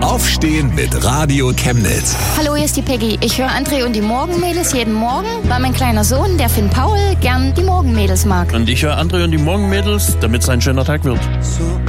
Aufstehen mit Radio Chemnitz. Hallo, hier ist die Peggy. Ich höre André und die Morgenmädels jeden Morgen, weil mein kleiner Sohn, der Finn Paul, gern die Morgenmädels mag. Und ich höre André und die Morgenmädels, damit es ein schöner Tag wird.